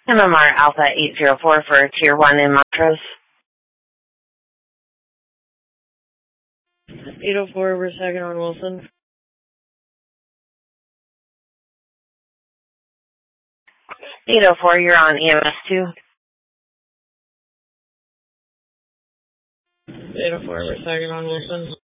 MMR Alpha 804 for Tier 1 in Montrose. 804, we're second on Wilson. 804, you're on EMS 2. 804, we're second on Wilson.